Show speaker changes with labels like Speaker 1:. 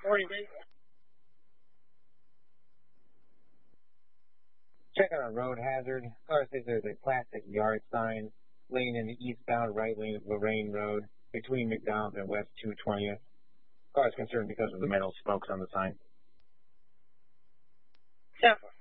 Speaker 1: Morning, Dave. Check out a road hazard. Car says there's a plastic yard sign laying in the eastbound right lane of Lorraine Road between McDonald's and West 220th. Car is concerned because of the metal spokes on the sign.
Speaker 2: 10-4.